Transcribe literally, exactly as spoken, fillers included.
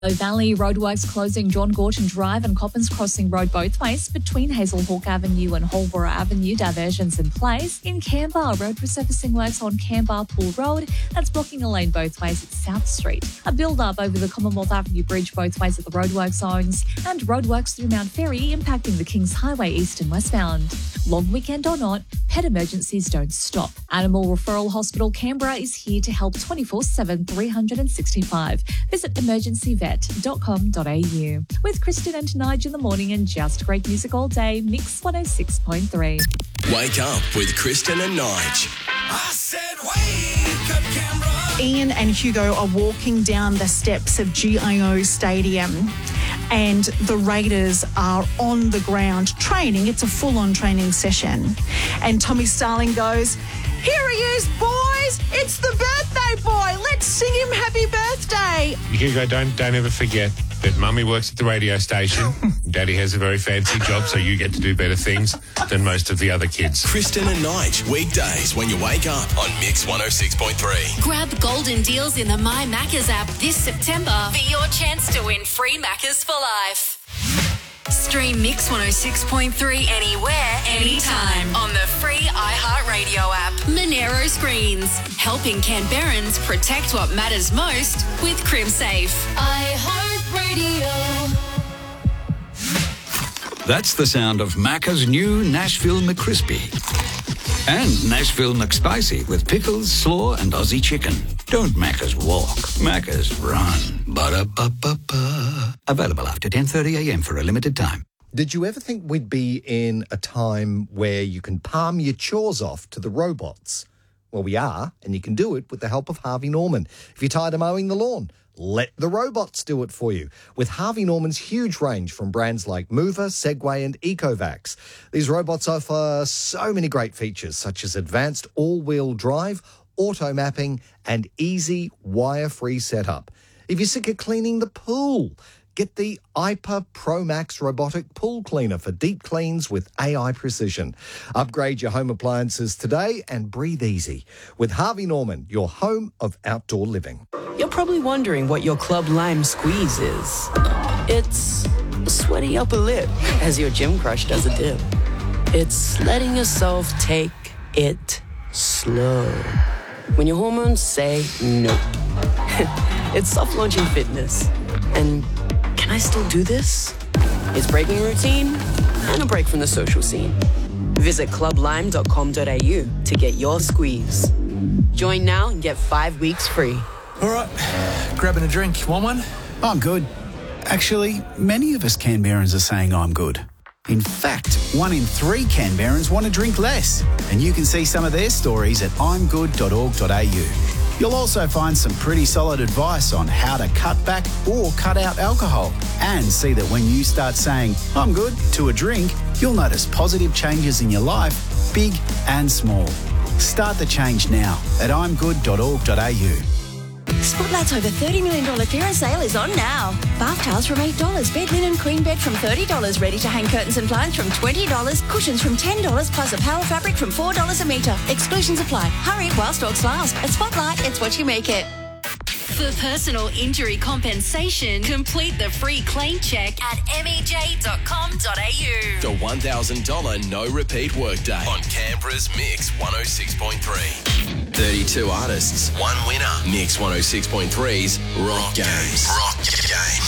Valley roadworks closing John Gorton Drive and Coppins Crossing Road both ways between Hazelhawk Avenue and Holborough Avenue. Diversions in place. In Canberra, road resurfacing works on Canberra Pool Road. That's blocking a lane both ways at South Street. A build-up over the Commonwealth Avenue Bridge both ways at the roadworks zones. And roadworks through Mount Ferry impacting the Kings Highway east and westbound. Long weekend or not, pet emergencies don't stop. Animal Referral Hospital Canberra is here to help twenty-four seven, three hundred sixty-five. Visit emergency vet dot com dot a u. With Kristen and Nige in the morning and just great music all day, Mix one oh six point three. Wake up with Kristen and Nige. I said wake up, Canberra. Ian and Hugo are walking down the steps of G I O Stadium and the Raiders are on the ground training. It's a full-on training session. And Tommy Starling goes, "Here he is, boys. It's the birthday boy. Let's sing him happy birthday." Hugo, don't don't ever forget that Mummy works at the radio station. Daddy has a very fancy job, so you get to do better things than most of the other kids. Kristen and Nige, weekdays when you wake up on Mix one oh six point three. Grab golden deals in the My Maccas app this September for your chance to win free Maccas for life. Stream Mix one oh six point three anywhere, anytime on the free iHeartRadio app. Monero Screens, helping Canberrans protect what matters most with CrimSafe. iHeartRadio. That's the sound of Macca's new Nashville McCrispy. And Nashville McSpicy with pickles, slaw and Aussie chicken. Don't Macca's walk, Macca's run. Ba-da-ba-ba-ba. Available after ten thirty a m for a limited time. Did you ever think we'd be in a time where you can palm your chores off to the robots? Well, we are, and you can do it with the help of Harvey Norman. If you're tired of mowing the lawn, let the robots do it for you. With Harvey Norman's huge range from brands like Mover, Segway and Ecovacs. These robots offer so many great features, such as advanced all-wheel drive, auto mapping and easy wire-free setup. If you're sick of cleaning the pool, get the I P A Pro Max robotic pool cleaner for deep cleans with A I precision. Upgrade your home appliances today and breathe easy with Harvey Norman, your home of outdoor living. You're probably wondering what your Club Lime squeeze is. It's a sweaty upper lip as your gym crush does a dip. It's letting yourself take it slow when your hormones say no. It's soft launching fitness. And can I still do this? It's breaking routine and a break from the social scene. Visit club lime dot com dot a u to get your squeeze. Join now and get five weeks free. All right, grabbing a drink. Want one? I'm good. Actually, many of us Canberrans are saying I'm good. In fact, one in three Canberrans want to drink less. And you can see some of their stories at i'm good dot org dot a u. You'll also find some pretty solid advice on how to cut back or cut out alcohol. And see that when you start saying, I'm good, to a drink, you'll notice positive changes in your life, big and small. Start the change now at i'm good dot org dot a u. Spotlight's over thirty million dollars clearance sale is on now. Bath towels from eight dollars, bed linen queen bed from thirty dollars, ready-to-hang curtains and blinds from twenty dollars, cushions from ten dollars, plus a power fabric from four dollars a metre. Exclusions apply. Hurry while stocks last. At Spotlight, it's what you make it. For personal injury compensation, complete the free claim check at m e j dot com dot a u. The one thousand dollars no repeat workday on Canberra's Mix one oh six point three. thirty-two artists, one winner. Mix one oh six point three's Rock Games. Rock Games.